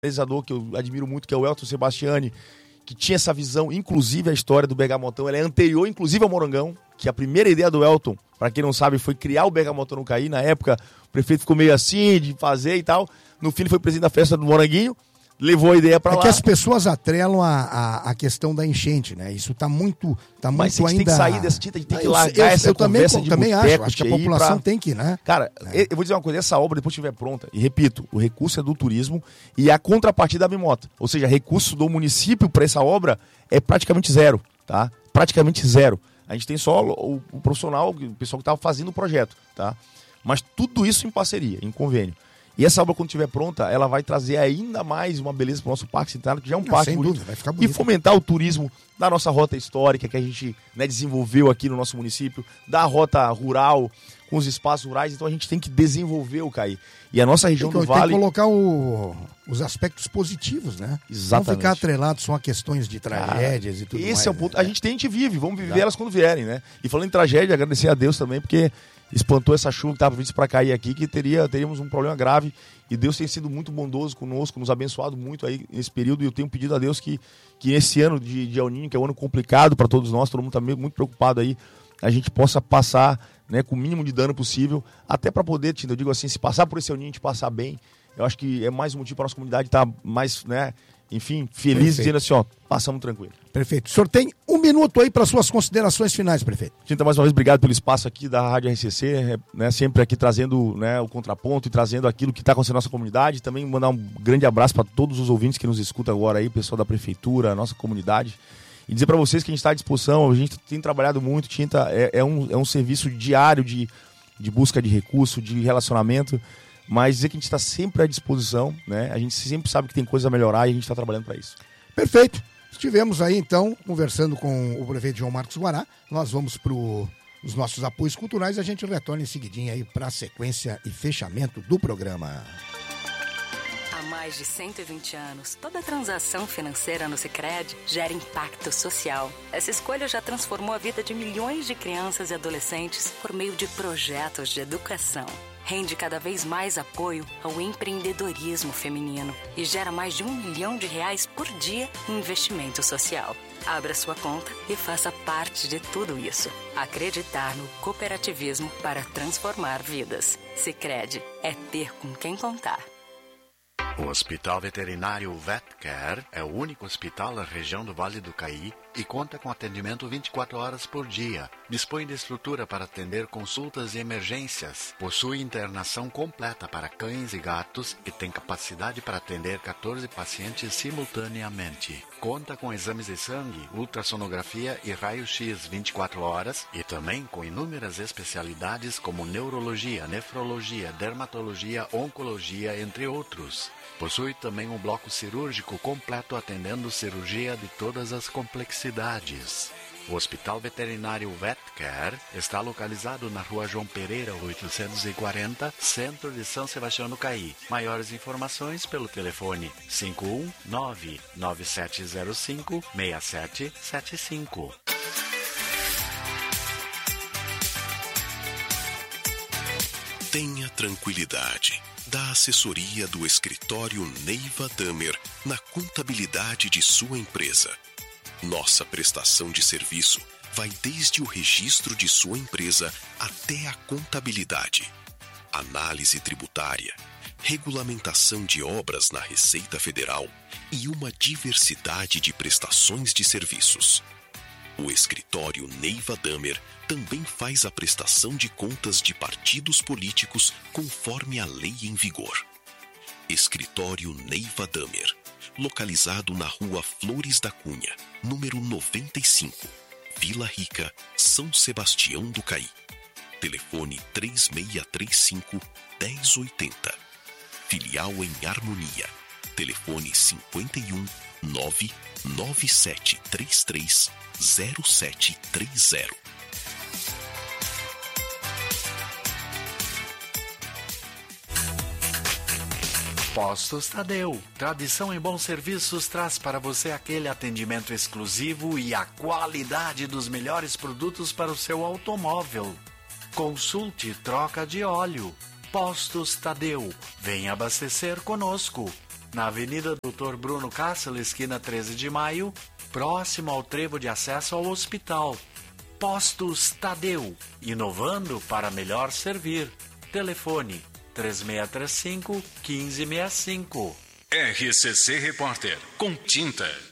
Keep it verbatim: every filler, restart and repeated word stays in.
realizador que eu admiro muito, que é o Elton Sebastiani, que tinha essa visão, inclusive a história do Bergamotão, ela é anterior, inclusive, ao Morangão, que a primeira ideia do Elton, para quem não sabe, foi criar o Bergamotão no Caí. Na época, o prefeito ficou meio assim, de fazer e tal. No fim, ele foi presidente da festa do Moranguinho, levou a ideia para é lá. É que as pessoas atrelam a, a, a questão da enchente, né? Isso tá muito, tá Mas muito a gente ainda... tem que sair dessa tinta, a gente tem que eu, largar eu, essa eu conversa também, de também acho, acho que a população pra... tem que, né? Cara, é. eu vou dizer uma coisa, essa obra, depois que estiver pronta, e repito, o recurso é do turismo e a contrapartida da Bimota. Ou seja, recurso do município para essa obra é praticamente zero, tá? Praticamente zero. A gente tem só o, o profissional, o pessoal que estava fazendo o projeto, tá? Mas tudo isso em parceria, em convênio. E essa obra, quando estiver pronta, ela vai trazer ainda mais uma beleza para o nosso Parque Centenário, que já é um Não, parque sem bonito, dúvida, vai ficar bonito. E fomentar o turismo da nossa rota histórica, que a gente, né, desenvolveu aqui no nosso município, da rota rural, com os espaços rurais. Então a gente tem que desenvolver o Caí. E a nossa região tem que, do Vale... Tem que colocar o, os aspectos positivos, né? Exatamente. Não ficar atrelado só a questões de tragédias Cara, e tudo esse mais. Esse é o ponto. Né? A gente tem, a gente vive, vamos viver elas quando vierem, né? E falando em tragédia, agradecer a Deus também, porque espantou essa chuva que estava prevista para cair aqui, que teria, teríamos um problema grave. E Deus tem sido muito bondoso conosco, nos abençoado muito aí nesse período. E eu tenho pedido a Deus que, que esse ano de, de El Niño, que é um ano complicado para todos nós, todo mundo está muito preocupado aí, a gente possa passar, né, com o mínimo de dano possível, até para poder, eu digo assim, se passar por esse El Niño, a gente passar bem. Eu acho que é mais um motivo para a nossa comunidade estar mais, né, enfim, feliz, Perfeito. Dizendo assim, ó, passamos tranquilo. Perfeito. O senhor tem um minuto aí para suas considerações finais, prefeito. Gente, mais uma vez, obrigado pelo espaço aqui da Rádio R C C, né, sempre aqui trazendo, né, o contraponto e trazendo aquilo que está acontecendo na nossa comunidade. Também mandar um grande abraço para todos os ouvintes que nos escutam agora aí, pessoal da prefeitura, a nossa comunidade. E dizer para vocês que a gente está à disposição, a gente tem trabalhado muito, Tinta, é, é, um, é um serviço diário de, de busca de recurso, de relacionamento, mas dizer que a gente está sempre à disposição, né? A gente sempre sabe que tem coisa a melhorar e a gente está trabalhando para isso. Perfeito. Estivemos aí, então, conversando com o prefeito João Marcos Guará. Nós vamos para os nossos apoios culturais e a gente retorna em seguidinha aí para a sequência e fechamento do programa. Há mais de cento e vinte anos, toda transação financeira no Sicredi gera impacto social. Essa escolha já transformou a vida de milhões de crianças e adolescentes por meio de projetos de educação. Rende cada vez mais apoio ao empreendedorismo feminino e gera mais de um milhão de reais por dia em investimento social. Abra sua conta e faça parte de tudo isso. Acreditar no cooperativismo para transformar vidas. Sicredi é ter com quem contar. O Hospital Veterinário VetCare é o único hospital da região do Vale do Caí e conta com atendimento vinte e quatro horas por dia. Dispõe de estrutura para atender consultas e emergências. Possui internação completa para cães e gatos e tem capacidade para atender quatorze pacientes simultaneamente. Conta com exames de sangue, ultrassonografia e raio-x vinte e quatro horas e também com inúmeras especialidades como neurologia, nefrologia, dermatologia, oncologia, entre outros. Possui também um bloco cirúrgico completo atendendo cirurgia de todas as complexidades. O Hospital Veterinário VetCare está localizado na Rua João Pereira, oitocentos e quarenta, centro de São Sebastião do Caí. Maiores informações pelo telefone cinco um nove nove sete zero cinco seis sete sete cinco. Tenha tranquilidade. Da assessoria do escritório Neiva Damer na contabilidade de sua empresa. Nossa prestação de serviço vai desde o registro de sua empresa até a contabilidade, análise tributária, regulamentação de obras na Receita Federal e uma diversidade de prestações de serviços. O escritório Neiva Damer também faz a prestação de contas de partidos políticos conforme a lei em vigor. Escritório Neiva Damer, localizado na Rua Flores da Cunha, número noventa e cinco, Vila Rica, São Sebastião do Caí. Telefone três seis três cinco, um zero oito zero. Filial em Harmonia. Telefone cinco um nove nove sete três três zero sete três zero. Postos Tadeu. Tradição em bons serviços traz para você aquele atendimento exclusivo e a qualidade dos melhores produtos para o seu automóvel. Consulte e troca de óleo. Postos Tadeu. Venha abastecer conosco. na Avenida doutor Bruno Cássila, esquina treze de maio, próximo ao trevo de acesso ao hospital. Postos Tadeu, inovando para melhor servir. Telefone três seis três cinco, um cinco seis cinco. R C C Repórter, com tinta.